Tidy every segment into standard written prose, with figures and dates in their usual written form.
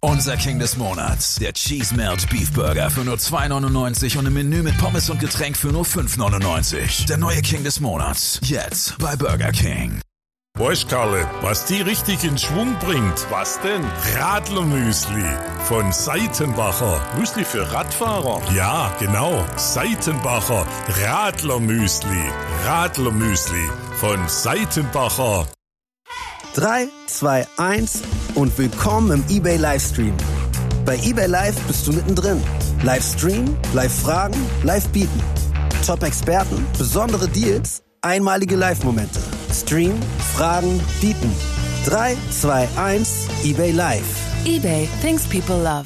Unser King des Monats. Der Cheese Melt Beef Burger für nur 2,99 und im Menü mit Pommes und Getränk für nur 5,99. Der neue King des Monats. Jetzt bei Burger King. Weißt Karle, was die richtig in Schwung bringt? Was denn? Radlermüsli von Seitenbacher. Müsli für Radfahrer? Ja, genau. Seitenbacher Radlermüsli. Radlermüsli von Seitenbacher. 3, 2, 1 und willkommen im eBay Livestream. Bei eBay Live bist du mittendrin. Livestream, Live-Fragen, Live-Bieten. Top-Experten, besondere Deals, einmalige Live-Momente. Stream, Fragen, Bieten. 3, 2, 1, eBay Live. eBay, things people love.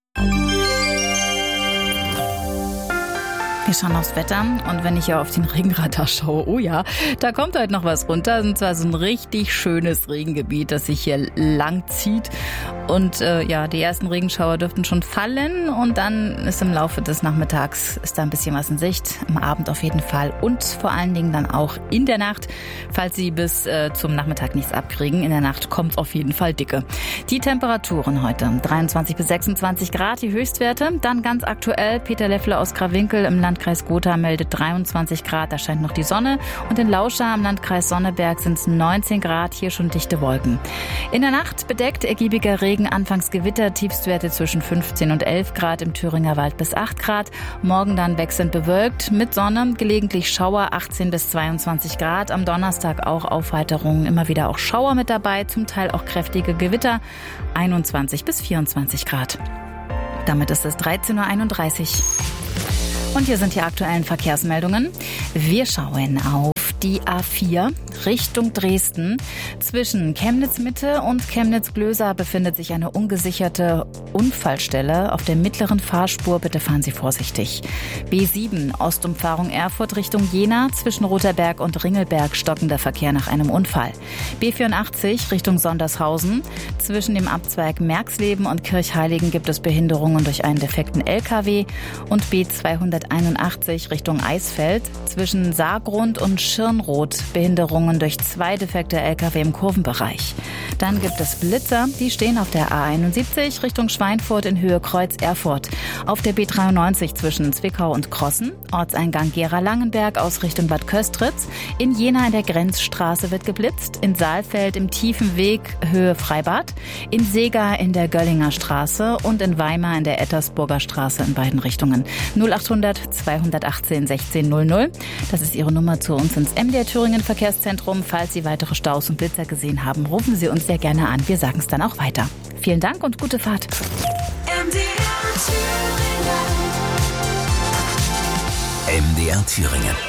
Wir schauen aufs Wetter und wenn ich hier auf den Regenradar schaue, oh ja, da kommt heute noch was runter. Und zwar so ein richtig schönes Regengebiet, das sich hier lang zieht. Und die ersten Regenschauer dürften schon fallen und dann ist im Laufe des Nachmittags ist da ein bisschen was in Sicht. Am Abend auf jeden Fall und vor allen Dingen dann auch in der Nacht, falls Sie bis zum Nachmittag nichts abkriegen. In der Nacht kommt auf jeden Fall dicke. Die Temperaturen heute 23 bis 26 Grad, die Höchstwerte. Dann ganz aktuell Peter Leffler aus Krawinkel im Landkreis Gotha meldet 23 Grad, da scheint noch die Sonne. Und in Lauscha im Landkreis Sonneberg sind es 19 Grad, hier schon dichte Wolken. In der Nacht bedeckt ergiebiger Regen, anfangs Gewitter, Tiefstwerte zwischen 15 und 11 Grad, im Thüringer Wald bis 8 Grad. Morgen dann wechselnd bewölkt, mit Sonne, gelegentlich Schauer 18 bis 22 Grad. Am Donnerstag auch Aufheiterungen, immer wieder auch Schauer mit dabei, zum Teil auch kräftige Gewitter, 21 bis 24 Grad. Damit ist es 13.31 Uhr. Und hier sind die aktuellen Verkehrsmeldungen. Wir schauen auf die A4 Richtung Dresden. Zwischen Chemnitz-Mitte und Chemnitz-Glösa befindet sich eine ungesicherte Unfallstelle. Auf der mittleren Fahrspur bitte fahren Sie vorsichtig. B7 Ostumfahrung Erfurt Richtung Jena. Zwischen Rotherberg und Ringelberg stockender Verkehr nach einem Unfall. B84 Richtung Sondershausen. Zwischen dem Abzweig Merxleben und Kirchheiligen gibt es Behinderungen durch einen defekten LKW. Und B281 Richtung Eisfeld. Zwischen Saargrund und Schirnroth Behinderungen durch 2 defekte LKW im Kurvenbereich. Dann gibt es Blitzer, die stehen auf der A71 Richtung Schweinfurt in Höhe Kreuz Erfurt. Auf der B93 zwischen Zwickau und Krossen, Ortseingang Gera-Langenberg aus Richtung Bad Köstritz. In Jena in der Grenzstraße wird geblitzt. In Saalfeld im tiefen Weg Höhe Freibad. In Seegar in der Göllinger Straße und in Weimar in der Ettersburger Straße in beiden Richtungen. 0800 218 1600. Das ist Ihre Nummer zu uns ins MDR Thüringen Verkehrszentrum. Falls Sie weitere Staus und Blitzer gesehen haben, rufen Sie uns sehr gerne an. Wir sagen es dann auch weiter. Vielen Dank und gute Fahrt. MDR Thüringen.